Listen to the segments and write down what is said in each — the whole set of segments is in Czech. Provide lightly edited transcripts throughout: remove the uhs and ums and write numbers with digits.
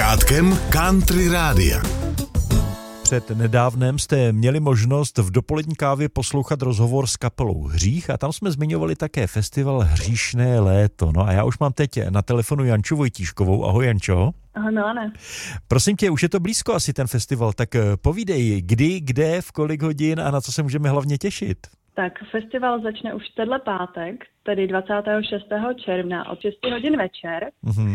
sluchátkem Country Rádia. Před nedávnem jste měli možnost v dopolední kávě poslouchat rozhovor s kapelou Hřích a tam jsme zmiňovali také festival Hříšné léto. No a já už mám teď na telefonu Janču Vojtíškovou. Ahoj, Jančo. Ahoj, Milane. Prosím tě, už je to blízko asi ten festival, tak povídej, kdy, kde, v kolik hodin a na co se můžeme hlavně těšit? Tak festival začne už tenhle pátek, tedy 26. června od 6 hodin večer,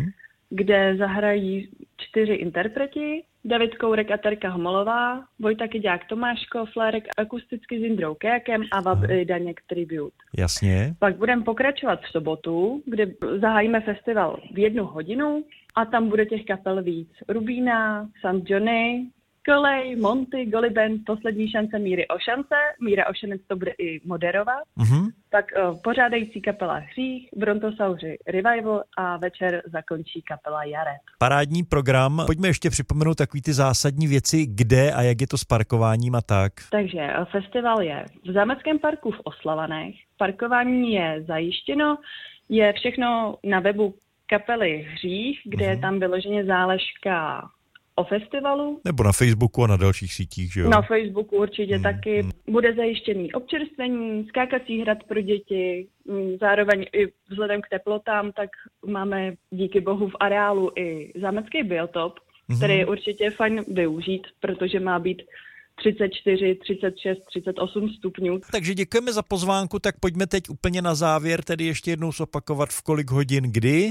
kde zahrají 4 interpreti, David Kourek a Terka Homolová, Vojta Kyďák Tomáško, Flérek akusticky s Jindrou Kejakem a Vab Daněk Tribute. Jasně. Pak budeme pokračovat v sobotu, kde zahájíme festival v 1 hodinu a tam bude těch kapel víc. Rubína, St. Johnny, Kolej, Monty, Goliband, Poslední šance Míry Ošance. Míra Ošanec to bude i moderovat. Pak pořádající kapela Hřích, Brontosauři Revival a večer zakončí kapela Jaret. Parádní program. Pojďme ještě připomenout takový ty zásadní věci, kde a jak je to s parkováním a tak. Takže festival je v Zámeckém parku v Oslavanech. Parkování je zajištěno, je všechno na webu kapely Hřích, kde je tam vyloženě záležka o festivalu. Nebo na Facebooku a na dalších sítích, že jo? Na Facebooku určitě taky. Bude zajištěný občerstvení, skákací hrad pro děti, zároveň i vzhledem k teplotám, tak máme díky bohu v areálu i zámecký biotop, který je určitě fajn využít, protože má být 34, 36, 38 stupňů. Takže děkujeme za pozvánku, tak pojďme teď úplně na závěr, tedy ještě jednou zopakovat v kolik hodin, kdy?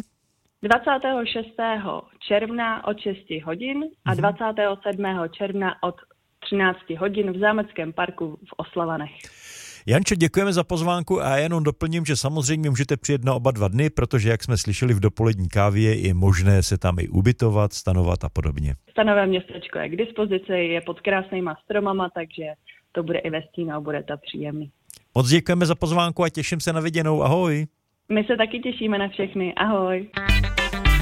26. června od 6 hodin a 27. června od 13 hodin v Zámeckém parku v Oslavanech. Jančo, děkujeme za pozvánku a jenom doplním, že samozřejmě můžete přijet na oba 2 dny, protože jak jsme slyšeli v dopolední kávě, je možné se tam i ubytovat, stanovat a podobně. Stanové městečko je k dispozici, je pod krásnýma stromama, takže to bude i ve stínu a bude to příjemný. Moc děkujeme za pozvánku a těším se na viděnou. Ahoj. My se taky těšíme na všechny. Ahoj.